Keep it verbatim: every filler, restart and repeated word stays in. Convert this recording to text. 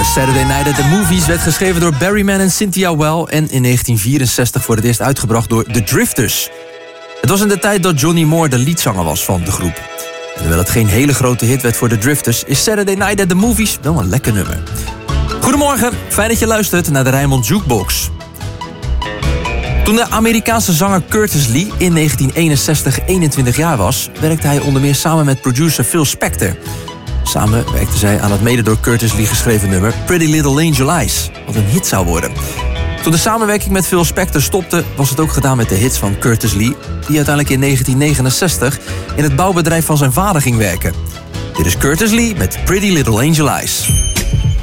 Saturday Night at the Movies werd geschreven door Barry Mann en Cynthia Weil en in negentien vierenzestig voor het eerst uitgebracht door The Drifters. Het was in de tijd dat Johnny Moore de leadzanger was van de groep. En hoewel het geen hele grote hit werd voor The Drifters, is Saturday Night at the Movies wel een lekker nummer. Goedemorgen, fijn dat je luistert naar de Rijnmond Jukebox. Toen de Amerikaanse zanger Curtis Lee in negentien eenenzestig eenentwintig jaar was, werkte hij onder meer samen met producer Phil Spector. Samen werkten zij aan het mede door Curtis Lee geschreven nummer Pretty Little Angel Eyes, wat een hit zou worden. Toen de samenwerking met Phil Spector stopte, was het ook gedaan met de hits van Curtis Lee, die uiteindelijk in negentien negenenzestig in het bouwbedrijf van zijn vader ging werken. Dit is Curtis Lee met Pretty Little Angel Eyes.